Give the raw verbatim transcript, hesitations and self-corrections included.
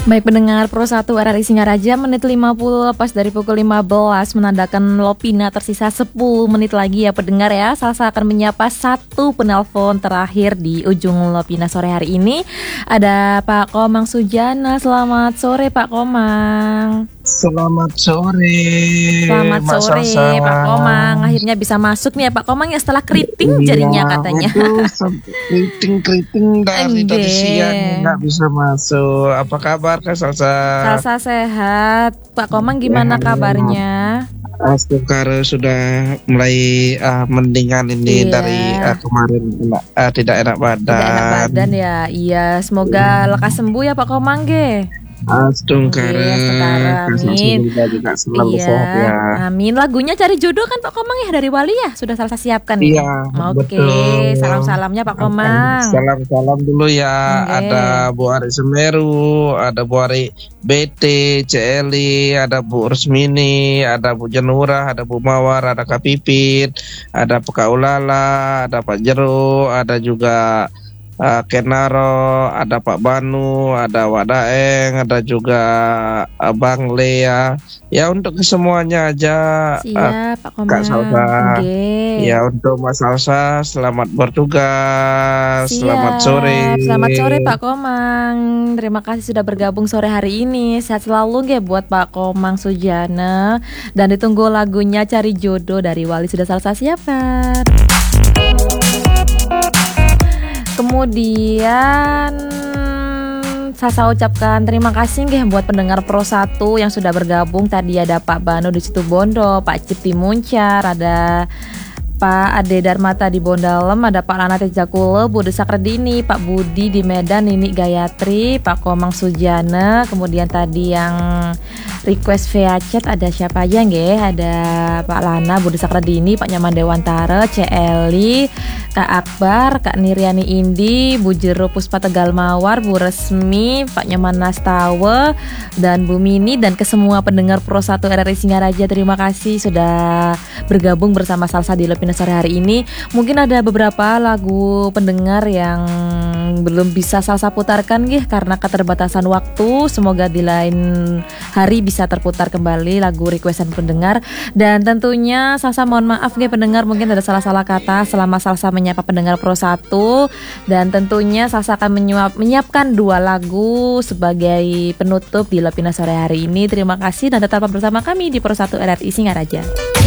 Baik pendengar Pro satu R R I Singaraja, menit lima puluh lepas dari pukul lima belas menandakan Lopina tersisa sepuluh menit lagi ya pendengar ya. Salsa akan menyapa satu penelpon terakhir di ujung Lopina sore hari ini. Ada Pak Komang Sujana. Selamat sore Pak Komang. Selamat sore. Selamat Mbak sore Salsa. Pak Komang. Akhirnya bisa masuk nih ya Pak Komang ya setelah keriting Iya, jadinya katanya. Waduh, keriting-keriting dari Ende. tadi siang nggak bisa masuk. Apa kabar Kak Salsa? Salsa sehat. Pak Komang gimana Ya, kabarnya? Astagfirullah sudah mulai ah, mendingan ini Iya. dari ah, kemarin enak, ah, tidak enak badan. Tidak enak badan ya. Iya, semoga lekas sembuh ya Pak Komang ge. Astagfirullah. Iya, setara, Kak Salsa amin. juga juga selalu Iya, sehat ya. amin. Lagunya Cari Jodoh kan Pak Komang ya dari Wali ya? Sudah Salsa siapkan ya? Iya, Oke, betul. salam-salamnya Pak Komang. Salam-salam dulu ya. Oke. Ada Bu Ari Semeru, ada Bu Ari B T, C Eli, ada Bu Rusmini, ada Bu Janurah, ada Bu Mawar, ada Kak Pipit, ada Pak Ulala, ada Pak Jero, ada juga uh, Kenaro, ada Pak Banu, ada Wak Daeng, ada juga uh, Bang Lea. Ya untuk kesemuanya aja. uh, Siap Pak Komang. Kak Salsa. Oke. Ya untuk Mas Salsa, selamat bertugas, selamat Siap. sore. Selamat sore Pak Komang. Terima kasih sudah bergabung sore hari ini. Sehat selalu nggih buat Pak Komang Sujana. Dan ditunggu lagunya Cari Jodoh dari Wali sudah Salsa siapkan. Kemudian Salsa ucapkan terima kasih nggih buat pendengar Pro satu yang sudah bergabung. Tadi ada Pak Banu di Situ Bondo, Pak Cipti Muncar, ada Pak Ade Darmata di Bondalem, ada Pak Lana Tejakule, Bu Desak Redini, Pak Budi di Medan, Nini Gayatri, Pak Komang Sujana. Kemudian tadi yang request via chat ada siapa aja nggih? Ada Pak Lana, Bu Desak Redini, Pak Nyaman Dewantara, C Eli, Kak Akbar, Kak Niriani Indi, Bu Jero Puspa Tegal Mawar, Bu Resmi, Pak Nyaman Nastawe, dan Bu Mini, dan ke semua pendengar Pro satu R R I Singaraja. Terima kasih sudah bergabung bersama Salsa di Lopina sore hari ini. Mungkin ada beberapa lagu pendengar yang belum bisa Salsa putarkan nggih karena keterbatasan waktu. Semoga di lain hari bisa terputar kembali lagu requestan pendengar. Dan tentunya Salsa mohon maaf nggih pendengar, mungkin ada salah-salah kata selama Salsa menyapa pendengar Pro satu. Dan tentunya Salsa akan menyuap, menyiapkan dua lagu sebagai penutup di Lopina sore hari ini. Terima kasih dan tetap bersama kami di Pro satu R R I Singaraja.